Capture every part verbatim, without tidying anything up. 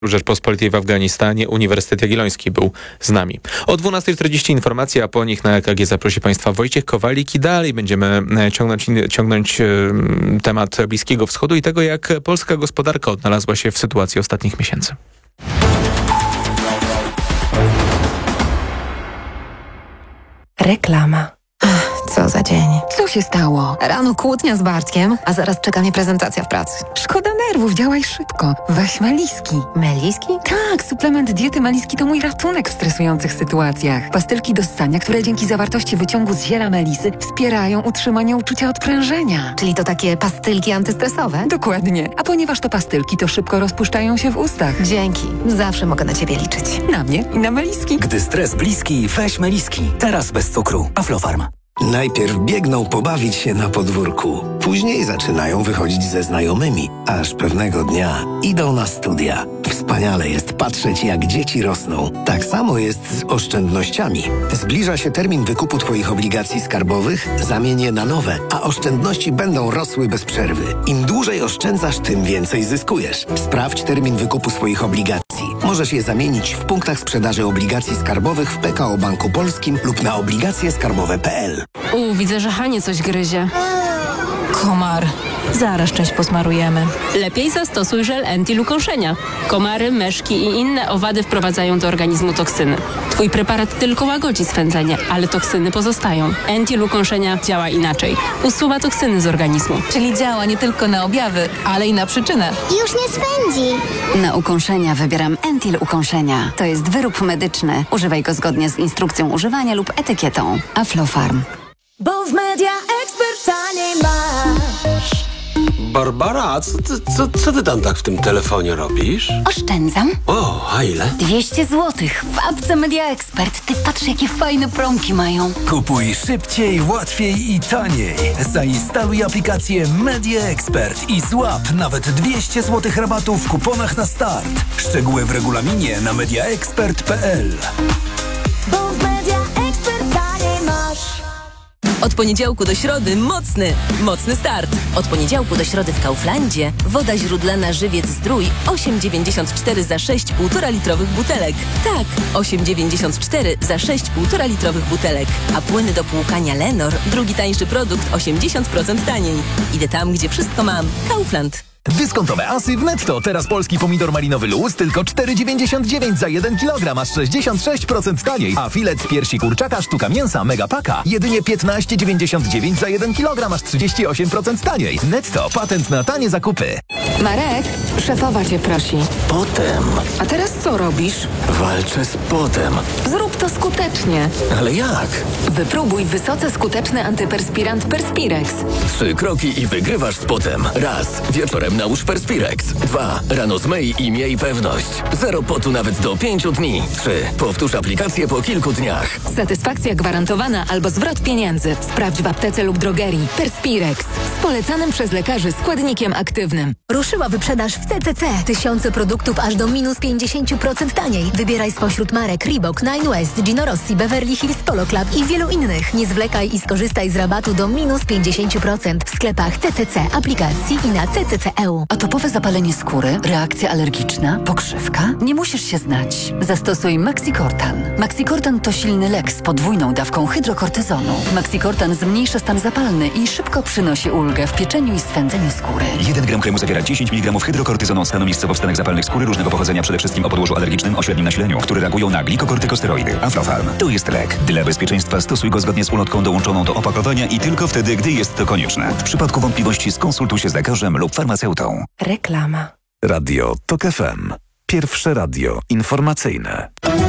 Rzeczpospolitej w Afganistanie Uniwersytet Jagielloński był z nami. O dwunastej czterdzieści informacje, a po nich na E K G zaprosi Państwa Wojciech Kowalik i dalej będziemy ciągnąć, ciągnąć temat Bliskiego Wschodu i tego, jak polska gospodarka odnalazła się w sytuacji ostatnich miesięcy. Reklama. Co za dzień. Co się stało? Rano kłótnia z Bartkiem, a zaraz czeka mnie prezentacja w pracy. Szkoda nerwów, działaj szybko. Weź Meliski. Meliski? Tak, suplement diety Meliski to mój ratunek w stresujących sytuacjach. Pastylki do ssania, które dzięki zawartości wyciągu z ziela melisy wspierają utrzymanie uczucia odprężenia. Czyli to takie pastylki antystresowe? Dokładnie. A ponieważ to pastylki, to szybko rozpuszczają się w ustach. Dzięki. Zawsze mogę na Ciebie liczyć. Na mnie i na Meliski. Gdy stres bliski, weź Meliski. Teraz bez cukru. Aflofarm. Najpierw biegną pobawić się na podwórku, później zaczynają wychodzić ze znajomymi, aż pewnego dnia idą na studia. Wspaniale jest patrzeć, jak dzieci rosną. Tak samo jest z oszczędnościami. Zbliża się termin wykupu Twoich obligacji skarbowych, zamień je na nowe, a oszczędności będą rosły bez przerwy. Im dłużej oszczędzasz, tym więcej zyskujesz. Sprawdź termin wykupu swoich obligacji. Możesz je zamienić w punktach sprzedaży obligacji skarbowych w P K O Banku Polskim lub na obligacje skarbowe kropka p l. U, widzę, że Hanie coś gryzie. Komar. Zaraz część posmarujemy. Lepiej zastosuj żel Entil-ukąszenia. Komary, myszki i inne owady wprowadzają do organizmu toksyny. Twój preparat tylko łagodzi swędzenie, ale toksyny pozostają. Entil-ukąszenia działa inaczej. Usuwa toksyny z organizmu. Czyli działa nie tylko na objawy, ale i na przyczynę. Już nie swędzi. Na ukąszenia wybieram Entil-ukąszenia. To jest wyrób medyczny. Używaj go zgodnie z instrukcją używania lub etykietą. Aflofarm. Bo w Media Expert taniej masz. Barbara, co, co, co ty tam tak w tym telefonie robisz? Oszczędzam. O, a ile? dwieście złotych w apce Media Expert. Ty patrz, jakie fajne promki mają. Kupuj szybciej, łatwiej i taniej. Zainstaluj aplikację Media Expert i złap nawet dwieście złotych rabatu w kuponach na start. Szczegóły w regulaminie na mediaexpert kropka p l. Bo w Media Expert taniej masz. Od poniedziałku do środy mocny, mocny start. Od poniedziałku do środy w Kauflandzie woda źródlana Żywiec Zdrój osiem dziewięćdziesiąt cztery za sześć półtora litrowych butelek. Tak, osiem dziewięćdziesiąt cztery za sześć półtora litrowych butelek. A płyny do płukania Lenor, drugi tańszy produkt, osiemdziesiąt procent taniej. Idę tam, gdzie wszystko mam. Kaufland. Dyskontowe asy w Netto. Teraz polski pomidor malinowy luz tylko cztery dziewięćdziesiąt dziewięć za jeden kilogram, aż sześćdziesiąt sześć procent taniej. A filet z piersi kurczaka sztuka mięsa Megapaka jedynie piętnaście dziewięćdziesiąt dziewięć za jeden kilogram, aż trzydzieści osiem procent taniej. Netto. Patent na tanie zakupy. Marek, szefowa cię prosi. Potem. A teraz co robisz? Walczę z potem. Zrób to skutecznie. Ale jak? Wypróbuj wysoce skuteczny antyperspirant Perspirex. Trzy kroki i wygrywasz z potem. Raz. Wieczorem nałóż Perspirex. Dwa. Rano zmyj i miej pewność. Zero potu nawet do pięciu dni. Trzy. Powtórz aplikację po kilku dniach. Satysfakcja gwarantowana albo zwrot pieniędzy. Sprawdź w aptece lub drogerii. Perspirex. Z polecanym przez lekarzy składnikiem aktywnym. Ruszyła wyprzedaż w C C C. Tysiące produktów aż do minus pięćdziesiąt procent taniej. Wybieraj spośród marek Reebok, Nine West, Gino Rossi, Beverly Hills Polo Club i wielu innych. Nie zwlekaj i skorzystaj z rabatu do minus pięćdziesiąt procent w sklepach C C C, aplikacji i na C C C kropka e u. Atopowe zapalenie skóry, reakcja alergiczna, pokrzywka? Nie musisz się znać. Zastosuj Maxicortan. Maxicortan to silny lek z podwójną dawką hydrokortyzonu. Maxicortan zmniejsza stan zapalny i szybko przynosi ulgę w pieczeniu i swędzeniu skóry. jeden gram kremu zawiera dziesięć miligramów hydrokortyzonu, stanu miejscowo w stanach zapalnych skóry różnego pochodzenia, przede wszystkim o podłożu alergicznym o średnim nasileniu, które reagują na glikokortykosteroidy. Aflofarm. To jest lek. Dla bezpieczeństwa stosuj go zgodnie z ulotką dołączoną do opakowania i tylko wtedy, gdy jest to konieczne. W przypadku wątpliwości skonsultuj się z lekarzem lub farmaceutą. Reklama. Radio TOK F M. Pierwsze radio informacyjne.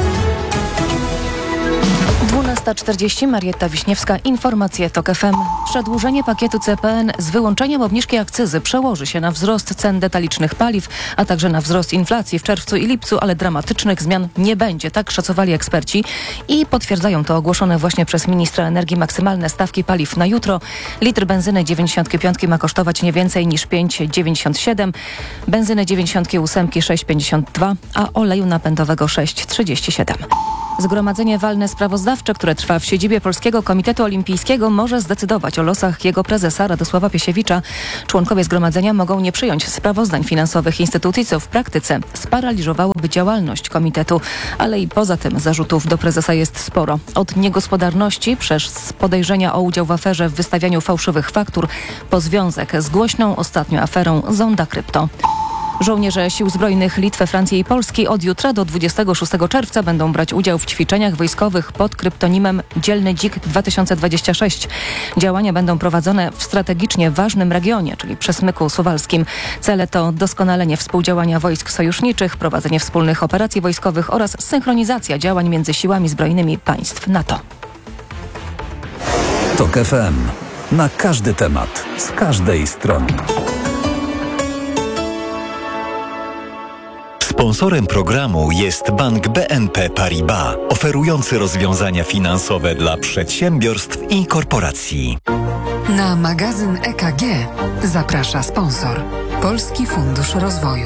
dwunasta czterdzieści, Marietta Wiśniewska, informacje TOK F M. Przedłużenie pakietu C P N z wyłączeniem obniżki akcyzy przełoży się na wzrost cen detalicznych paliw, a także na wzrost inflacji w czerwcu i lipcu, ale dramatycznych zmian nie będzie, tak szacowali eksperci i potwierdzają to ogłoszone właśnie przez ministra energii maksymalne stawki paliw na jutro. Litr benzyny dziewięćdziesiąt pięć ma kosztować nie więcej niż pięć dziewięćdziesiąt siedem, benzyny dziewięćdziesiąt osiem sześć pięćdziesiąt dwa, a oleju napędowego sześć trzydzieści siedem. Zgromadzenie walne sprawozdawcze, które trwa w siedzibie Polskiego Komitetu Olimpijskiego, może zdecydować o losach jego prezesa Radosława Piesiewicza. Członkowie zgromadzenia mogą nie przyjąć sprawozdań finansowych instytucji, co w praktyce sparaliżowałoby działalność komitetu. Ale i poza tym zarzutów do prezesa jest sporo. Od niegospodarności przez podejrzenia o udział w aferze w wystawianiu fałszywych faktur po związek z głośną ostatnio aferą Zonda Krypto. Żołnierze Sił Zbrojnych Litwy, Francji i Polski od jutra do dwudziestego szóstego czerwca będą brać udział w ćwiczeniach wojskowych pod kryptonimem Dzielny Dzik dwa tysiące dwadzieścia sześć. Działania będą prowadzone w strategicznie ważnym regionie, czyli Przesmyku Suwalskim. Cele to doskonalenie współdziałania wojsk sojuszniczych, prowadzenie wspólnych operacji wojskowych oraz synchronizacja działań między siłami zbrojnymi państw NATO. TOK F M. Na każdy temat, z każdej strony. Sponsorem programu jest Bank B N P Paribas, oferujący rozwiązania finansowe dla przedsiębiorstw i korporacji. Na magazyn E K G zaprasza sponsor Polski Fundusz Rozwoju.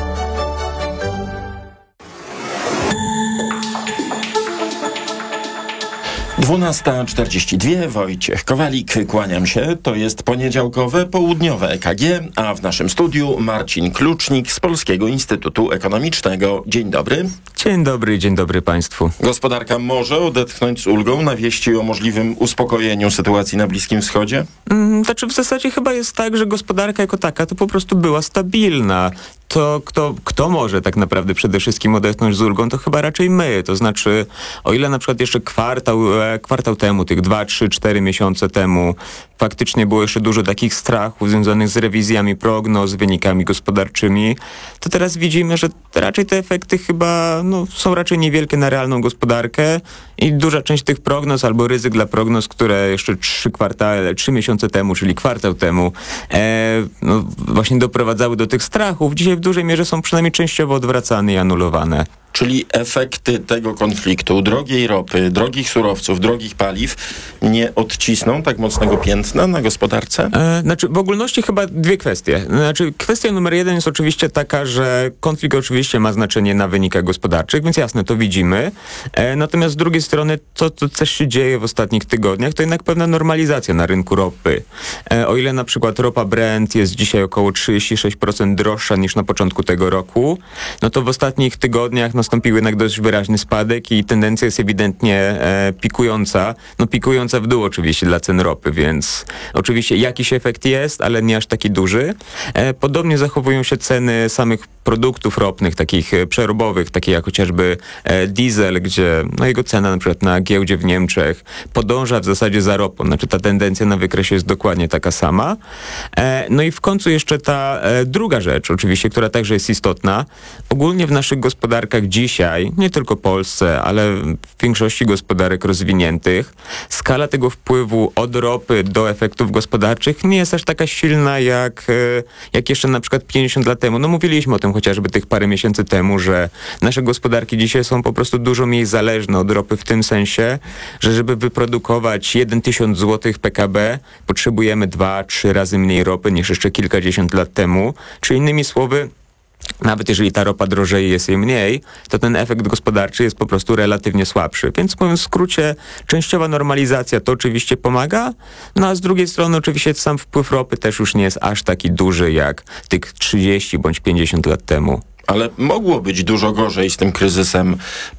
dwunasta czterdzieści dwa, Wojciech Kowalik, kłaniam się. To jest poniedziałkowe, południowe E K G, a w naszym studiu Marcin Klucznik z Polskiego Instytutu Ekonomicznego. Dzień dobry. Dzień dobry, dzień dobry Państwu. Gospodarka może odetchnąć z ulgą na wieści o możliwym uspokojeniu sytuacji na Bliskim Wschodzie? Mm, znaczy w zasadzie chyba jest tak, że gospodarka jako taka to po prostu była stabilna. To kto, kto może tak naprawdę przede wszystkim odetchnąć z ulgą, to chyba raczej my. To znaczy, o ile na przykład jeszcze kwartał, kwartał temu, tych dwa, trzy, cztery miesiące temu faktycznie było jeszcze dużo takich strachów związanych z rewizjami prognoz, wynikami gospodarczymi, to teraz widzimy, że raczej te efekty chyba no, są raczej niewielkie na realną gospodarkę i duża część tych prognoz albo ryzyk dla prognoz, które jeszcze trzy kwartały, trzy miesiące temu, czyli kwartał temu e, no, właśnie doprowadzały do tych strachów, dzisiaj w dużej mierze są przynajmniej częściowo odwracane i anulowane. Czyli efekty tego konfliktu, drogiej ropy, drogich surowców, drogich paliw nie odcisną tak mocnego piętna na gospodarce? E, znaczy w ogólności chyba dwie kwestie. Znaczy kwestia numer jeden jest oczywiście taka, że konflikt oczywiście ma znaczenie na wynikach gospodarczych, więc jasne, to widzimy. E, natomiast z drugiej strony to, co też się dzieje w ostatnich tygodniach, to jednak pewna normalizacja na rynku ropy. E, o ile na przykład ropa Brent jest dzisiaj około trzydzieści sześć procent droższa niż na początku tego roku, no to w ostatnich tygodniach nastąpił jednak dość wyraźny spadek i tendencja jest ewidentnie e, pikująca. No pikująca w dół oczywiście dla cen ropy, więc oczywiście jakiś efekt jest, ale nie aż taki duży. E, podobnie zachowują się ceny samych produktów ropnych, takich e, przerobowych, takie jak chociażby e, diesel, gdzie no, jego cena na przykład na giełdzie w Niemczech podąża w zasadzie za ropą. Znaczy ta tendencja na wykresie jest dokładnie taka sama. E, no i w końcu jeszcze ta e, druga rzecz, oczywiście, która także jest istotna. Ogólnie w naszych gospodarkach dzisiaj, nie tylko Polsce, ale w większości gospodarek rozwiniętych, skala tego wpływu od ropy do efektów gospodarczych nie jest aż taka silna jak, jak jeszcze na przykład pięćdziesiąt lat temu. No mówiliśmy o tym chociażby tych parę miesięcy temu, że nasze gospodarki dzisiaj są po prostu dużo mniej zależne od ropy w tym sensie, że żeby wyprodukować jeden tysiąc złotych P K B potrzebujemy dwa, trzy razy mniej ropy niż jeszcze kilkadziesiąt lat temu. Czy innymi słowy, nawet jeżeli ta ropa drożeje, jest jej mniej, to ten efekt gospodarczy jest po prostu relatywnie słabszy. Więc mówiąc w skrócie, częściowa normalizacja to oczywiście pomaga, no a z drugiej strony oczywiście sam wpływ ropy też już nie jest aż taki duży jak tych trzydzieści bądź pięćdziesiąt lat temu. Ale mogło być dużo gorzej z tym kryzysem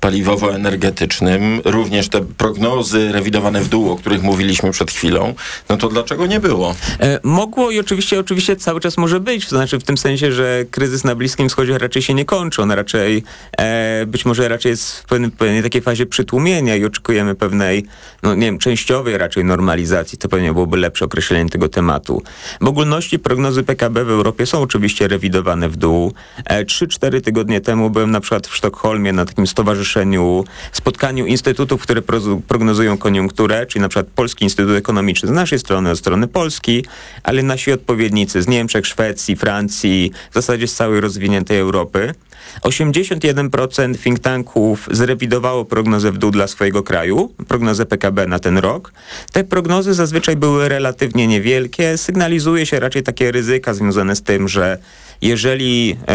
paliwowo-energetycznym. Również te prognozy rewidowane w dół, o których mówiliśmy przed chwilą, no to dlaczego nie było? E, mogło i oczywiście, oczywiście cały czas może być. To znaczy w tym sensie, że kryzys na Bliskim Wschodzie raczej się nie kończy. On raczej, e, być może raczej jest w pewnej, pewnej takiej fazie przytłumienia i oczekujemy pewnej, no nie wiem, częściowej raczej normalizacji. To pewnie byłoby lepsze określenie tego tematu. W ogólności prognozy P K B w Europie są oczywiście rewidowane w dół. E, trzy Cztery tygodnie temu byłem na przykład w Sztokholmie na takim stowarzyszeniu, spotkaniu instytutów, które prognozują koniunkturę, czyli na przykład Polski Instytut Ekonomiczny z naszej strony, od strony Polski, ale nasi odpowiednicy z Niemczech, Szwecji, Francji, w zasadzie z całej rozwiniętej Europy. osiemdziesiąt jeden procent think tanków zrewidowało prognozę w dół dla swojego kraju, prognozę P K B na ten rok. Te prognozy zazwyczaj były relatywnie niewielkie. Sygnalizuje się raczej takie ryzyka związane z tym, że jeżeli... E,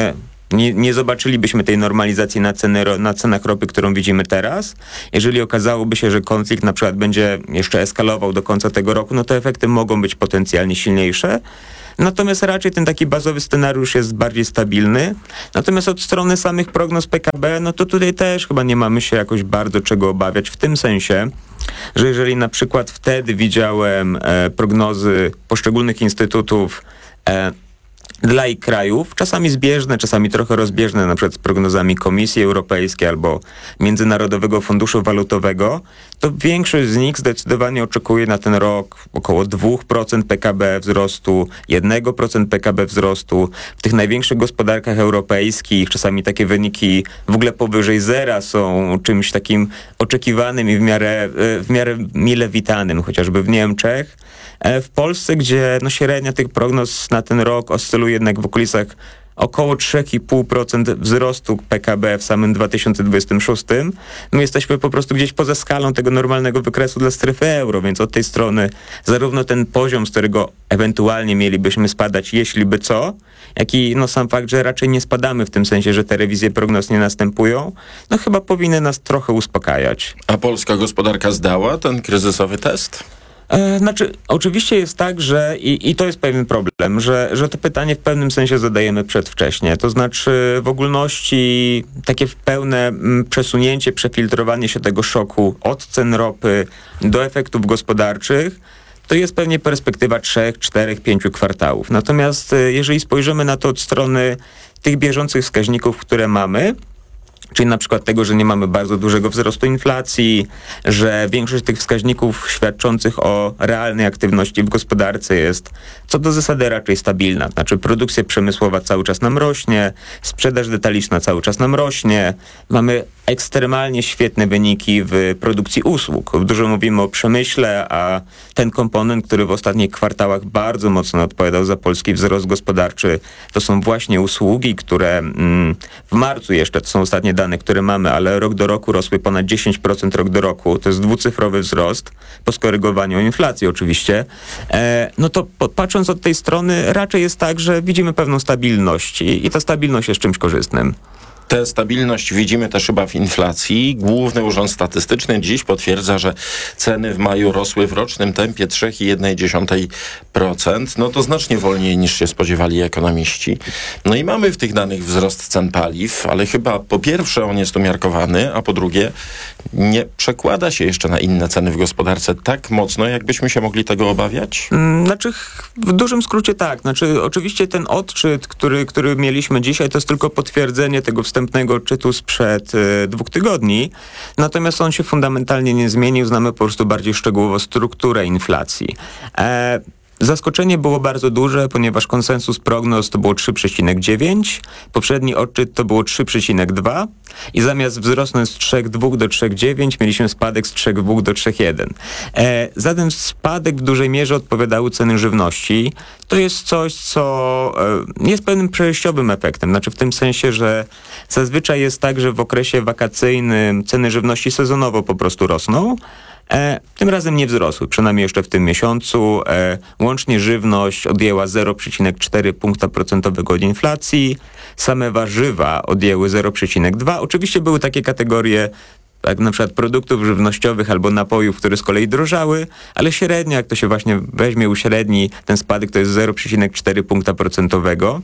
nie, nie zobaczylibyśmy tej normalizacji na, ceny, na cenach ropy, którą widzimy teraz. Jeżeli okazałoby się, że konflikt na przykład będzie jeszcze eskalował do końca tego roku, no to efekty mogą być potencjalnie silniejsze. Natomiast raczej ten taki bazowy scenariusz jest bardziej stabilny. Natomiast od strony samych prognoz P K B, no to tutaj też chyba nie mamy się jakoś bardzo czego obawiać, w tym sensie, że jeżeli na przykład wtedy widziałem e, prognozy poszczególnych instytutów e, dla ich krajów, czasami zbieżne, czasami trochę rozbieżne, na przykład z prognozami Komisji Europejskiej albo Międzynarodowego Funduszu Walutowego, to większość z nich zdecydowanie oczekuje na ten rok około dwa procent P K B wzrostu, jeden procent P K B wzrostu. W tych największych gospodarkach europejskich czasami takie wyniki w ogóle powyżej zera są czymś takim oczekiwanym i w miarę, w miarę mile witanym, chociażby w Niemczech. W Polsce, gdzie no, średnia tych prognoz na ten rok oscyluje jednak w okolicach około trzy i pół procent wzrostu P K B w samym dwa tysiące dwudziestym szóstym. My jesteśmy po prostu gdzieś poza skalą tego normalnego wykresu dla strefy euro, więc od tej strony zarówno ten poziom, z którego ewentualnie mielibyśmy spadać, jeśli by co, jak i no, sam fakt, że raczej nie spadamy w tym sensie, że te rewizje prognoz nie następują, no chyba powinny nas trochę uspokajać. A polska gospodarka zdała ten kryzysowy test? E, znaczy, oczywiście jest tak, że i, i to jest pewien problem, że, że to pytanie w pewnym sensie zadajemy przedwcześnie. To znaczy w ogólności takie pełne m, przesunięcie, przefiltrowanie się tego szoku od cen ropy do efektów gospodarczych, to jest pewnie perspektywa trzech, czterech, pięciu kwartałów. Natomiast e, jeżeli spojrzymy na to od strony tych bieżących wskaźników, które mamy, czyli na przykład tego, że nie mamy bardzo dużego wzrostu inflacji, że większość tych wskaźników świadczących o realnej aktywności w gospodarce jest co do zasady raczej stabilna. Znaczy produkcja przemysłowa cały czas nam rośnie, sprzedaż detaliczna cały czas nam rośnie, mamy ekstremalnie świetne wyniki w produkcji usług. Dużo mówimy o przemyśle, a ten komponent, który w ostatnich kwartałach bardzo mocno odpowiadał za polski wzrost gospodarczy, to są właśnie usługi, które mm, w marcu jeszcze, to są ostatnie dane, które mamy, ale rok do roku rosły ponad dziesięć procent rok do roku. To jest dwucyfrowy wzrost, po skorygowaniu inflacji oczywiście. E, no to po, patrząc od tej strony, raczej jest tak, że widzimy pewną stabilność i, i ta stabilność jest czymś korzystnym. Tę stabilność widzimy też chyba w inflacji. Główny Urząd Statystyczny dziś potwierdza, że ceny w maju rosły w rocznym tempie trzy i jedna dziesiąta procent. No to znacznie wolniej niż się spodziewali ekonomiści. No i mamy w tych danych wzrost cen paliw, ale chyba po pierwsze on jest umiarkowany, a po drugie nie przekłada się jeszcze na inne ceny w gospodarce tak mocno, jakbyśmy się mogli tego obawiać? Znaczy w dużym skrócie tak. Znaczy oczywiście ten odczyt, który, który mieliśmy dzisiaj, to jest tylko potwierdzenie tego wstępnego odczytu sprzed y, dwóch tygodni. Natomiast on się fundamentalnie nie zmienił. Znamy po prostu bardziej szczegółowo strukturę inflacji. E, Zaskoczenie było bardzo duże, ponieważ konsensus prognoz to było trzy przecinek dziewięć, poprzedni odczyt to było trzy przecinek dwa i zamiast wzrosnąć z trzy przecinek dwa do trzy przecinek dziewięć mieliśmy spadek z trzy przecinek dwa do trzy przecinek jeden. E, za ten spadek w dużej mierze odpowiadały ceny żywności. To jest coś, co e, jest pewnym przejściowym efektem, znaczy w tym sensie, że zazwyczaj jest tak, że w okresie wakacyjnym ceny żywności sezonowo po prostu rosną. E, tym razem nie wzrosły, przynajmniej jeszcze w tym miesiącu. E, łącznie żywność odjęła zero przecinek cztery punkta procentowego od inflacji. Same warzywa odjęły zero przecinek dwa. Oczywiście były takie kategorie, jak na przykład produktów żywnościowych albo napojów, które z kolei drożały, ale średnia, jak to się właśnie weźmie uśredni, ten spadek to jest zero przecinek cztery punkta procentowego.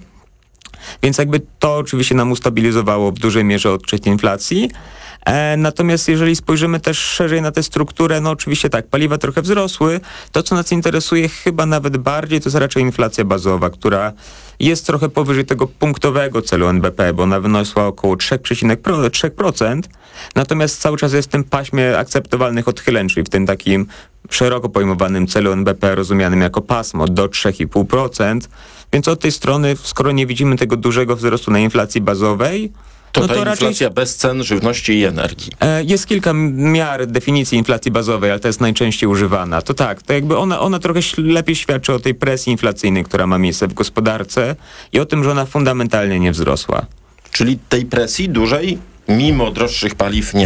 Więc jakby to oczywiście nam ustabilizowało w dużej mierze odczyt inflacji. E, natomiast jeżeli spojrzymy też szerzej na tę strukturę, no oczywiście tak, paliwa trochę wzrosły. To, co nas interesuje chyba nawet bardziej, to jest raczej inflacja bazowa, która jest trochę powyżej tego punktowego celu N B P, bo ona wyniosła około trzy przecinek trzy procent, natomiast cały czas jest w tym paśmie akceptowalnych odchyleń, czyli w tym takim szeroko pojmowanym celu N B P rozumianym jako pasmo do trzy i pół procent, więc od tej strony, skoro nie widzimy tego dużego wzrostu na inflacji bazowej, To no ta to inflacja raczej bez cen żywności i energii. E, jest kilka miar definicji inflacji bazowej, ale to jest najczęściej używana. To tak, to jakby ona, ona trochę lepiej świadczy o tej presji inflacyjnej, która ma miejsce w gospodarce i o tym, że ona fundamentalnie nie wzrosła. Czyli tej presji dużej, mimo droższych paliw, nie ma?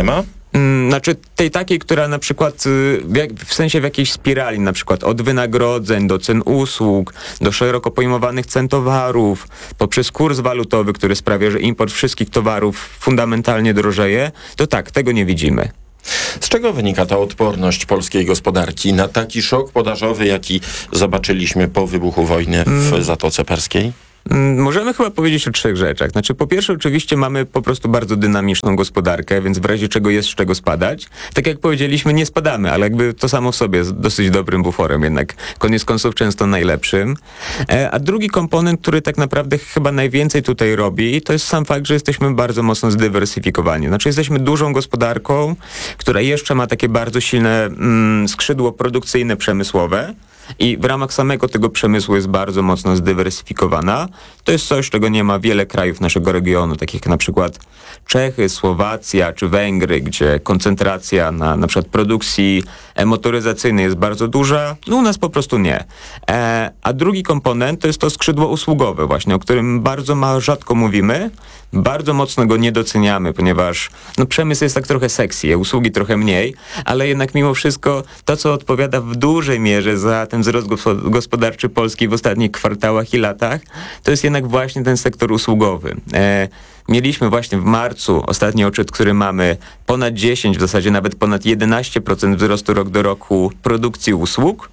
Znaczy tej takiej, która na przykład w, jak, w sensie w jakiejś spirali, na przykład od wynagrodzeń do cen usług, do szeroko pojmowanych cen towarów, poprzez kurs walutowy, który sprawia, że import wszystkich towarów fundamentalnie drożeje, to tak, tego nie widzimy. Z czego wynika ta odporność polskiej gospodarki na taki szok podażowy, jaki zobaczyliśmy po wybuchu wojny w mm. Zatoce Perskiej? Możemy chyba powiedzieć o trzech rzeczach. Znaczy, po pierwsze, oczywiście mamy po prostu bardzo dynamiczną gospodarkę, więc w razie czego jest z czego spadać. Tak jak powiedzieliśmy, nie spadamy, ale jakby to samo w sobie jest dosyć dobrym buforem, jednak koniec końców często najlepszym. A drugi komponent, który tak naprawdę chyba najwięcej tutaj robi, to jest sam fakt, że jesteśmy bardzo mocno zdywersyfikowani. Znaczy, jesteśmy dużą gospodarką, która jeszcze ma takie bardzo silne mm, skrzydło produkcyjne, przemysłowe. I w ramach samego tego przemysłu jest bardzo mocno zdywersyfikowana. To jest coś, czego nie ma wiele krajów naszego regionu, takich jak na przykład Czechy, Słowacja czy Węgry, gdzie koncentracja na na przykład produkcji motoryzacyjnej jest bardzo duża. No u nas po prostu nie. E, a drugi komponent to jest to skrzydło usługowe właśnie, o którym bardzo mało, rzadko mówimy. Bardzo mocno go nie doceniamy, ponieważ no, przemysł jest tak trochę sexy, usługi trochę mniej, ale jednak mimo wszystko to, co odpowiada w dużej mierze za ten wzrost gospodarczy Polski w ostatnich kwartałach i latach, to jest jednak właśnie ten sektor usługowy. E, mieliśmy właśnie w marcu, ostatni odczyt, który mamy, ponad dziesięć, w zasadzie nawet ponad jedenaście procent wzrostu rok do roku produkcji usług.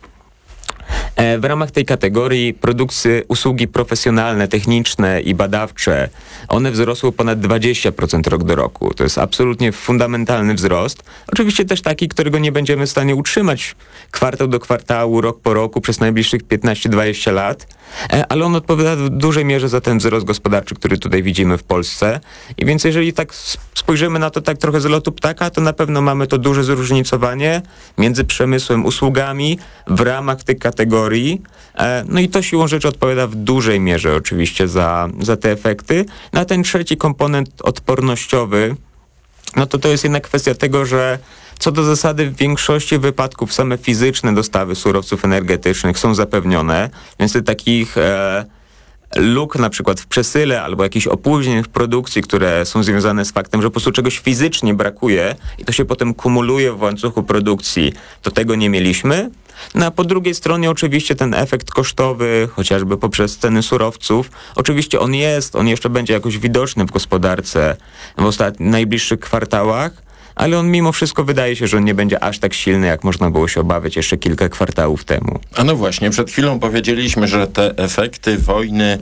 W ramach tej kategorii produkcje, usługi profesjonalne, techniczne i badawcze, one wzrosły ponad dwadzieścia procent rok do roku. To jest absolutnie fundamentalny wzrost. Oczywiście też taki, którego nie będziemy w stanie utrzymać kwartał do kwartału, rok po roku przez najbliższych piętnaście dwadzieścia lat, ale on odpowiada w dużej mierze za ten wzrost gospodarczy, który tutaj widzimy w Polsce. I więc jeżeli tak spojrzymy na to tak trochę z lotu ptaka, to na pewno mamy to duże zróżnicowanie między przemysłem, usługami w ramach tych kategorii. No i to siłą rzeczy odpowiada w dużej mierze oczywiście za, za te efekty. Na ten trzeci komponent odpornościowy, no to to jest jednak kwestia tego, że co do zasady w większości wypadków same fizyczne dostawy surowców energetycznych są zapewnione, więc takich e, luk na przykład w przesyle albo jakichś opóźnień w produkcji, które są związane z faktem, że po prostu czegoś fizycznie brakuje i to się potem kumuluje w łańcuchu produkcji, to tego nie mieliśmy. No a po drugiej stronie oczywiście ten efekt kosztowy, chociażby poprzez ceny surowców, oczywiście on jest, on jeszcze będzie jakoś widoczny w gospodarce w ostatnich, najbliższych kwartałach, ale on mimo wszystko wydaje się, że on nie będzie aż tak silny, jak można było się obawiać jeszcze kilka kwartałów temu. A no właśnie, przed chwilą powiedzieliśmy, że te efekty wojny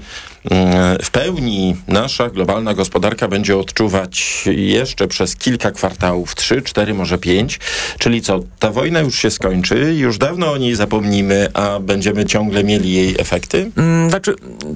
w pełni nasza globalna gospodarka będzie odczuwać jeszcze przez kilka kwartałów, trzy, cztery, może pięć. Czyli co, ta wojna już się skończy, już dawno o niej zapomnimy, a będziemy ciągle mieli jej efekty? Mm, znaczy,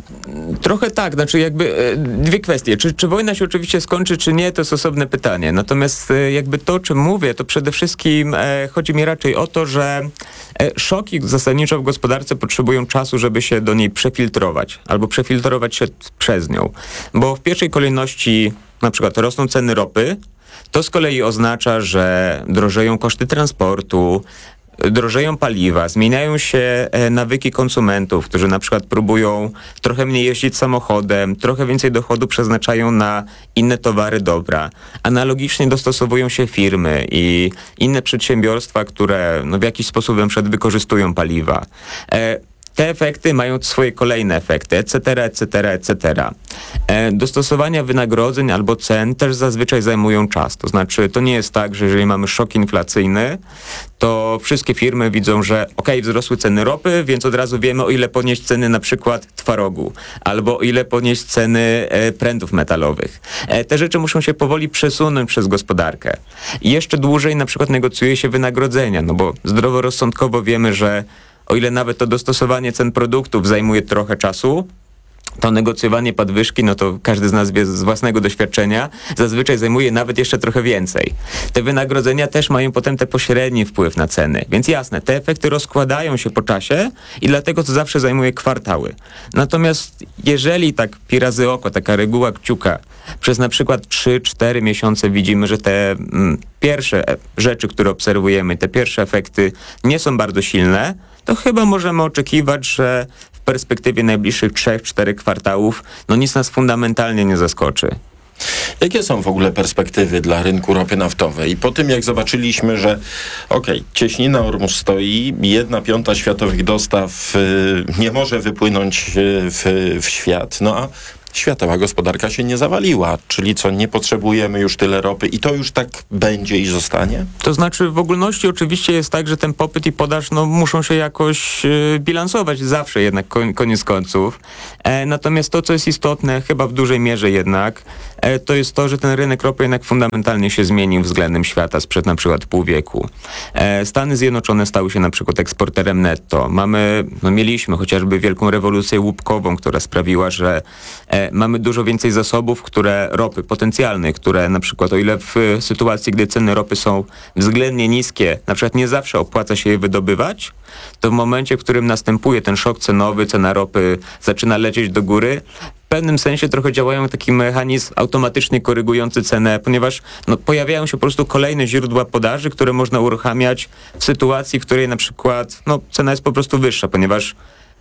trochę tak, znaczy jakby e, dwie kwestie. Czy, czy wojna się oczywiście skończy, czy nie, to jest osobne pytanie. Natomiast e, jakby to, o czym mówię, to przede wszystkim e, chodzi mi raczej o to, że e, szoki zasadniczo w gospodarce potrzebują czasu, żeby się do niej przefiltrować, albo przefiltrować się przez nią. Bo w pierwszej kolejności na przykład rosną ceny ropy, to z kolei oznacza, że drożeją koszty transportu, drożeją paliwa, zmieniają się nawyki konsumentów, którzy na przykład próbują trochę mniej jeździć samochodem, trochę więcej dochodu przeznaczają na inne towary, dobra. Analogicznie dostosowują się firmy i inne przedsiębiorstwa, które no, w jakiś sposób na przykład wykorzystują paliwa. E, Te efekty mają swoje kolejne efekty, et cetera, et cetera, et cetera. E, dostosowania wynagrodzeń albo cen też zazwyczaj zajmują czas. To znaczy, to nie jest tak, że jeżeli mamy szok inflacyjny, to wszystkie firmy widzą, że okej, okay, wzrosły ceny ropy, więc od razu wiemy, o ile podnieść ceny na przykład twarogu, albo o ile podnieść ceny e, prętów metalowych. E, te rzeczy muszą się powoli przesunąć przez gospodarkę. I jeszcze dłużej na przykład negocjuje się wynagrodzenia, no bo zdroworozsądkowo wiemy, że o ile nawet to dostosowanie cen produktów zajmuje trochę czasu, to negocjowanie podwyżki, no to każdy z nas wie z własnego doświadczenia, zazwyczaj zajmuje nawet jeszcze trochę więcej. Te wynagrodzenia też mają potem ten pośredni wpływ na ceny. Więc jasne, te efekty rozkładają się po czasie i dlatego to zawsze zajmuje kwartały. Natomiast jeżeli tak pi razy oko, taka reguła kciuka, przez na przykład trzy cztery miesiące widzimy, że te mm, pierwsze rzeczy, które obserwujemy, te pierwsze efekty nie są bardzo silne, to chyba możemy oczekiwać, że w perspektywie najbliższych trzech czterech kwartałów no nic nas fundamentalnie nie zaskoczy. Jakie są w ogóle perspektywy dla rynku ropy naftowej? Po tym, jak zobaczyliśmy, że okej, okay, cieśnina Ormus stoi, jedna piąta światowych dostaw y, nie może wypłynąć y, w, w świat, no a światowa gospodarka się nie zawaliła, czyli co, nie potrzebujemy już tyle ropy i to już tak będzie i zostanie? To znaczy w ogólności oczywiście jest tak, że ten popyt i podaż no, muszą się jakoś y, bilansować zawsze jednak kon, koniec końców. E, natomiast to, co jest istotne, chyba w dużej mierze jednak, e, to jest to, że ten rynek ropy jednak fundamentalnie się zmienił względem świata sprzed na przykład pół wieku. E, Stany Zjednoczone stały się na przykład eksporterem netto. Mamy, no mieliśmy chociażby wielką rewolucję łupkową, która sprawiła, że e, mamy dużo więcej zasobów, które ropy potencjalnej, które na przykład o ile w sytuacji, gdy ceny ropy są względnie niskie, na przykład nie zawsze opłaca się je wydobywać, to w momencie, w którym następuje ten szok cenowy, cena ropy zaczyna lecieć do góry, w pewnym sensie trochę działają taki mechanizm automatycznie korygujący cenę, ponieważ no, pojawiają się po prostu kolejne źródła podaży, które można uruchamiać w sytuacji, w której na przykład no, cena jest po prostu wyższa, ponieważ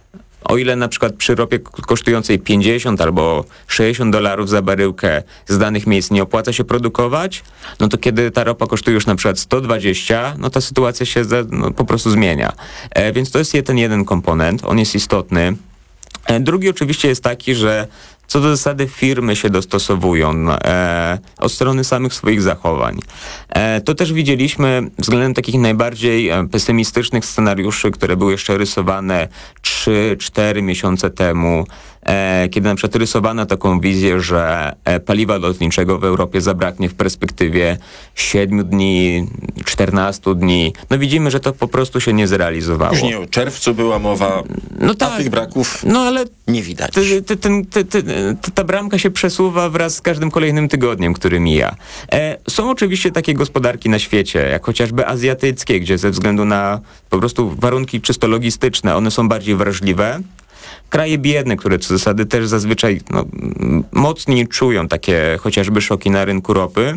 o ile na przykład przy ropie kosztującej pięćdziesiąt albo sześćdziesiąt dolarów za baryłkę z danych miejsc nie opłaca się produkować, no to kiedy ta ropa kosztuje już na przykład sto dwadzieścia, no ta sytuacja się no, po prostu zmienia. E, więc to jest ten jeden komponent, on jest istotny. E, drugi oczywiście jest taki, że co do zasady firmy się dostosowują e, od strony samych swoich zachowań. E, to też widzieliśmy względem takich najbardziej e, pesymistycznych scenariuszy, które były jeszcze rysowane trzy cztery miesiące temu, e, kiedy na przykład rysowano taką wizję, że e, paliwa lotniczego w Europie zabraknie w perspektywie siedmiu dni, czternastu dni. No widzimy, że to po prostu się nie zrealizowało. Już nie o czerwcu była mowa, no tak, a tych braków no, ale nie widać. Ty, ty, ty, ty, ty, ta bramka się przesuwa wraz z każdym kolejnym tygodniem, który mija. E, są oczywiście takie gospodarki na świecie, jak chociażby azjatyckie, gdzie ze względu na po prostu warunki czysto logistyczne, one są bardziej wrażliwe. Kraje biedne, które co zasady też zazwyczaj no, mocniej czują takie chociażby szoki na rynku ropy.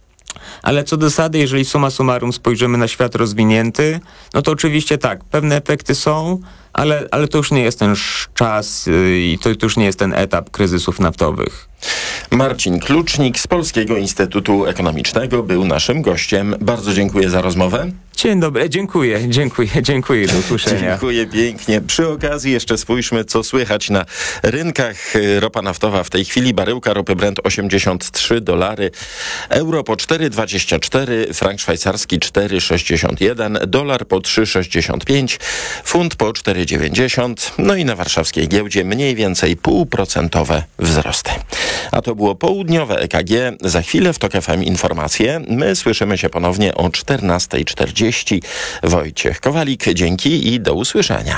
Ale co do zasady, jeżeli summa summarum spojrzymy na świat rozwinięty, no to oczywiście tak, pewne efekty są, ale, ale to już nie jest ten czas yy, i to, to już nie jest ten etap kryzysów naftowych. Marcin Klucznik z Polskiego Instytutu Ekonomicznego był naszym gościem. Bardzo dziękuję za rozmowę. Dzień dobry, dziękuję, dziękuję, dziękuję, do usłyszenia. Dziękuję pięknie. Przy okazji jeszcze spójrzmy, co słychać na rynkach. Ropa naftowa w tej chwili, baryłka ropy Brent osiemdziesiąt trzy dolary, euro po cztery dwadzieścia cztery, frank szwajcarski cztery sześćdziesiąt jeden, dolar po trzy sześćdziesiąt pięć, funt po cztery dziewięćdziesiąt, no i na warszawskiej giełdzie mniej więcej półprocentowe wzrosty. A to było południowe E K G. Za chwilę w TOK F M informacje. My słyszymy się ponownie o czternasta czterdzieści. Wojciech Kowalik, dzięki i do usłyszenia.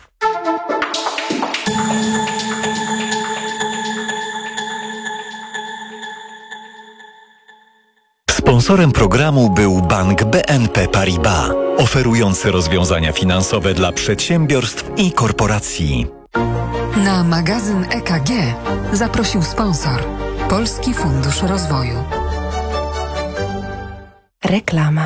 Sponsorem programu był Bank B N P Paribas, oferujący rozwiązania finansowe dla przedsiębiorstw i korporacji. Na magazyn E K G zaprosił sponsor Polski Fundusz Rozwoju. Reklama.